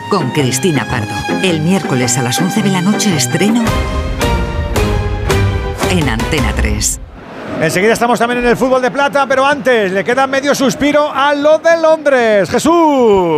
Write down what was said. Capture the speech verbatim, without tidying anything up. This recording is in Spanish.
con Cristina Pardo. El miércoles a las once de la noche estreno en Antena tres. Enseguida estamos también en el fútbol de plata, pero antes le queda medio suspiro a lo de Londres. ¡Jesús!